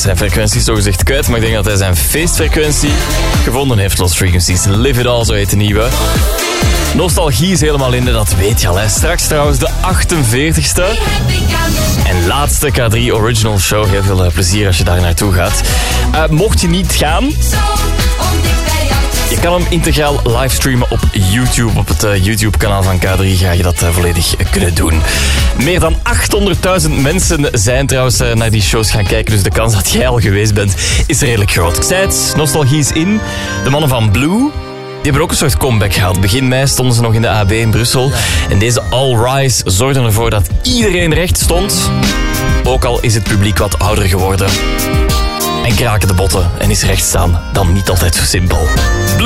zijn frequentie is zogezegd kwijt, maar ik denk dat hij zijn feestfrequentie gevonden heeft. Lost Frequencies, Live It All, zo heet de nieuwe. Nostalgie is helemaal in, dat weet je al. Hè. Straks trouwens de 48ste en laatste K3 Original Show. Heel veel plezier als je daar naartoe gaat. Mocht je niet gaan, je kan hem integraal livestreamen op YouTube. Op het YouTube-kanaal van K3 ga je dat volledig kunnen doen. Meer dan 800.000 mensen zijn trouwens naar die shows gaan kijken. Dus de kans dat jij al geweest bent is redelijk groot. Ik zei het, nostalgie is in. De mannen van Blue, die hebben ook een soort comeback gehad. Begin mei stonden ze nog in de AB in Brussel. En deze All Rise zorgde ervoor dat iedereen recht stond. Ook al is het publiek wat ouder geworden. En kraken de botten en is rechtstaan dan niet altijd zo simpel.